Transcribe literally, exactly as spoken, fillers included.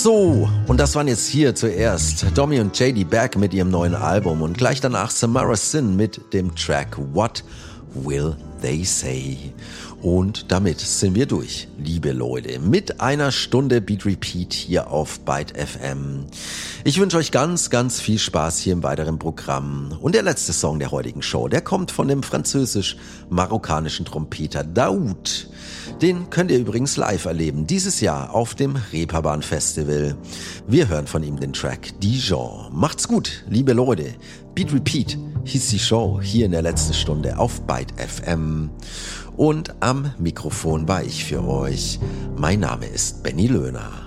So, und das waren jetzt hier zuerst Domi und J D Back mit ihrem neuen Album und gleich danach Samara Sin mit dem Track What Will They Say? Und damit sind wir durch, liebe Leute, mit einer Stunde Beat Repeat hier auf Byte F M. Ich wünsche euch ganz, ganz viel Spaß hier im weiteren Programm. Und der letzte Song der heutigen Show, der kommt von dem französisch-marokkanischen Trompeter Daoud. Den könnt ihr übrigens live erleben, dieses Jahr auf dem Reeperbahn Festival. Wir hören von ihm den Track Dijon. Macht's gut, liebe Leute. Beat Repeat hieß die Show hier in der letzten Stunde auf Byte F M. Und am Mikrofon war ich für euch. Mein Name ist Benny Löhner.